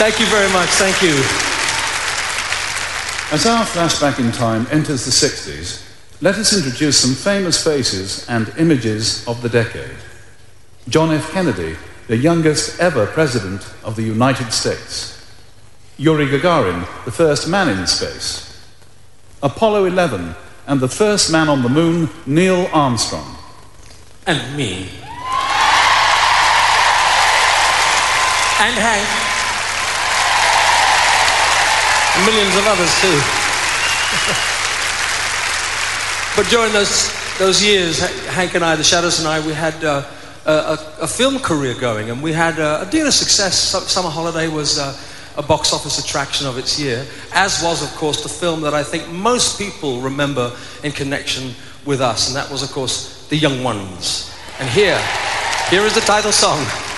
Thank you very much. Thank you. As our flashback in time enters the 60s, let us introduce some famous faces and images of the decade. John F. Kennedy, the youngest ever president of the United States. Yuri Gagarin, the first man in space. Apollo 11 and the first man on the moon, Neil Armstrong. And me. And Hank. And millions of others too. But during those years, Hank and I, the Shadows and I, we had a film career going, and we had a deal of success. Summer Holiday was a box office attraction of its year, as was, of course, the film that I think most people remember in connection with us, and that was, of course, The Young Ones. And here is the title song.